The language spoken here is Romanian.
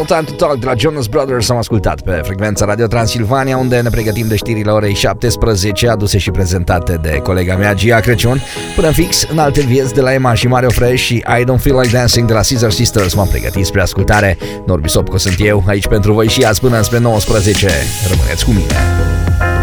Time to Talk de la Jonas Brothers am ascultat pe frecvența Radio Transilvania, unde ne pregătim de știrile orei 17, aduse și prezentate de colega mea Gia Crăciun. Până fix în alte vieți de la Emma și Mario Fresh și I Don't Feel Like Dancing de la Scissor Sisters m-am pregătit spre ascultare. Norbi Sopco sunt eu, aici pentru voi și azi până spre 19. Rămâneți cu mine.